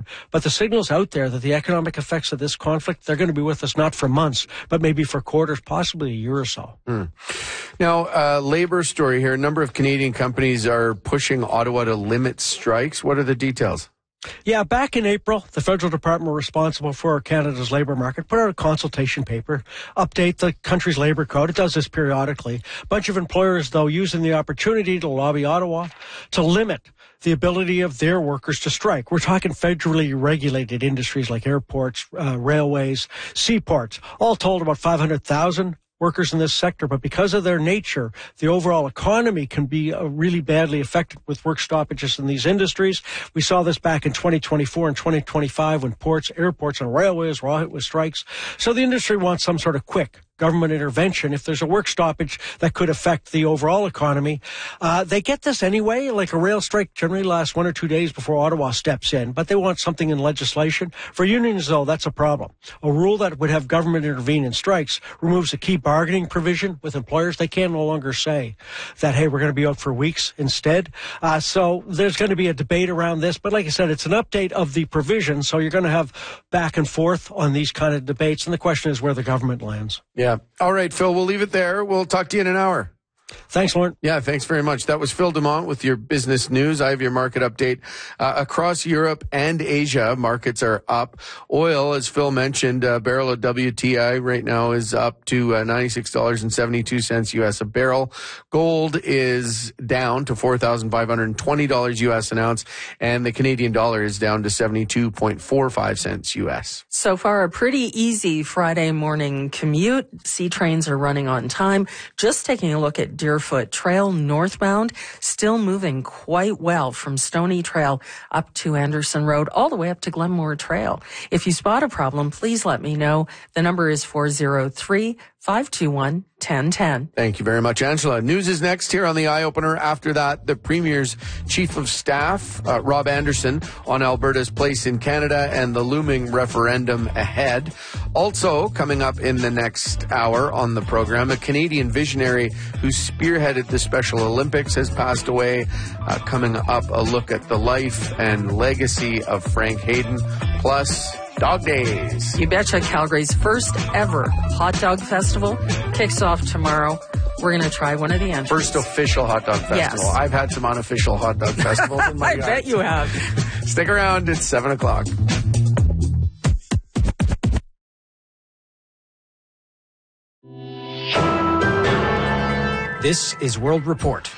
but the signal's out there that the economic effects of this conflict, they're going to be with us not for months, but maybe for quarters, possibly a year or so. Now, labor story here. A number of Canadian companies are pushing Ottawa to limit strikes. What are the details? Yeah, back in April, the federal department responsible for Canada's labor market put out a consultation paper, update the country's labor code. It does this periodically. A bunch of employers, though, using the opportunity to lobby Ottawa to limit the ability of their workers to strike. We're talking federally regulated industries like airports, railways, seaports, all told about 500,000 workers in this sector, but because of their nature, the overall economy can be really badly affected with work stoppages in these industries. We saw this back in 2024 and 2025 when ports, airports, and railways were all hit with strikes. So the industry wants some sort of quick government intervention if there's a work stoppage that could affect the overall economy. They get this anyway, like a rail strike generally lasts 1 or 2 days before Ottawa steps in, but they want something in legislation. For unions, though, that's a problem. A rule that would have government intervene in strikes removes a key bargaining provision with employers. They can no longer say that, hey, we're going to be out for weeks instead. So there's going to be a debate around this, but like I said, it's an update of the provision, so you're going to have back and forth on these kind of debates, and the question is where the government lands. Yeah. All right, Phil, we'll leave it there. We'll talk to you in an hour. Thanks, Lauren. Yeah, thanks very much. That was Phil Dumont with your business news. I have your market update. Across Europe and Asia, markets are up. Oil, as Phil mentioned, a barrel of WTI right now is up to $96.72 U.S. a barrel. Gold is down to $4,520 U.S. an ounce, and the Canadian dollar is down to 72.45 cents U.S. So far, a pretty easy Friday morning commute. C trains are running on time. Just taking a look at Deerfoot Trail northbound, still moving quite well from Stony Trail up to Anderson Road, all the way up to Glenmore Trail. If you spot a problem, please let me know. The number is 403-521-1010. Thank you very much, Angela. News is next here on the Eye Opener. After that, the Premier's Chief of Staff, Rob Anderson, on Alberta's place in Canada and the looming referendum ahead. Also, coming up in the next hour on the program, a Canadian visionary who spearheaded the Special Olympics has passed away. Coming up, a look at the life and legacy of Frank Hayden, plus Dog Days. You betcha. Calgary's first ever hot dog festival kicks off tomorrow. We're going to try one of the entries. First official hot dog festival. Yes. I've had some unofficial hot dog festivals in my I bet you have. Stick around. It's 7 o'clock. This is World Report.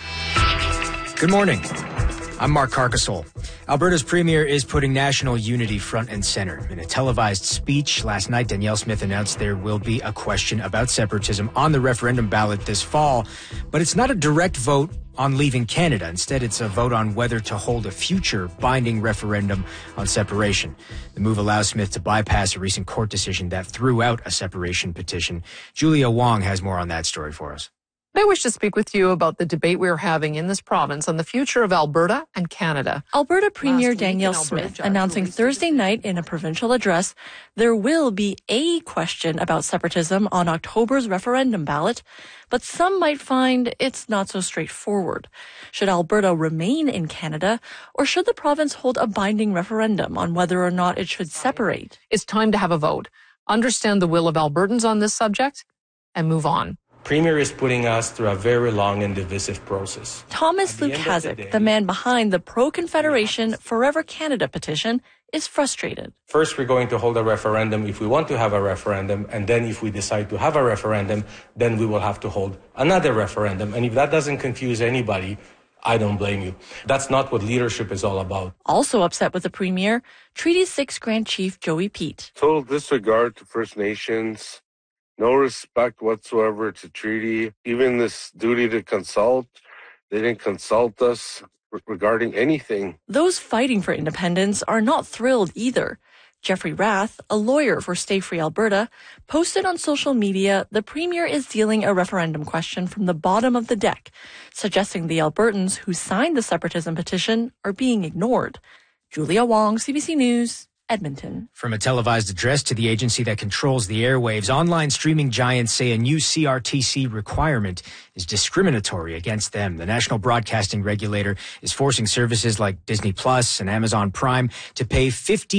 Good morning. I'm Mark Carcasole. Alberta's Premier is putting national unity front and center. In a televised speech last night, Danielle Smith announced there will be a question about separatism on the referendum ballot this fall, but it's not a direct vote on leaving Canada. Instead, it's a vote on whether to hold a future binding referendum on separation. The move allows Smith to bypass a recent court decision that threw out a separation petition. Julia Wong has more on that story for us. I wish to speak with you about the debate we're having in this province on the future of Alberta and Canada. Alberta Premier Danielle Smith announcing Thursday night in a provincial address there will be a question about separatism on October's referendum ballot, but some might find it's not so straightforward. Should Alberta remain in Canada, or should the province hold a binding referendum on whether or not it should separate? It's time to have a vote, understand the will of Albertans on this subject, and move on. Premier is putting us through a very long and divisive process. Thomas Lukaszuk, the man behind the pro-Confederation Forever Canada petition, is frustrated. First, we're going to hold a referendum if we want to have a referendum, and then if we decide to have a referendum, then we will have to hold another referendum. And if that doesn't confuse anybody, I don't blame you. That's not what leadership is all about. Also upset with the Premier, Treaty 6 Grand Chief Joey Peet. Total disregard to First Nations. No respect whatsoever to treaty. Even this duty to consult, they didn't consult us regarding anything. Those fighting for independence are not thrilled either. Jeffrey Rath, a lawyer for Stay Free Alberta, posted on social media the Premier is dealing a referendum question from the bottom of the deck, suggesting the Albertans who signed the separatism petition are being ignored. Julia Wong, CBC News, Edmonton. From a televised address to the agency that controls the airwaves, online streaming giants say a new CRTC requirement is discriminatory against them. The National Broadcasting Regulator is forcing services like Disney Plus and Amazon Prime to pay $50